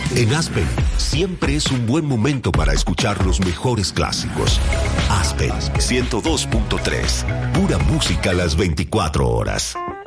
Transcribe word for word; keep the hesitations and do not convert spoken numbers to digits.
En Aspen, siempre es un buen momento para escuchar los mejores clásicos. Aspen ciento dos punto tres, pura música a las veinticuatro horas.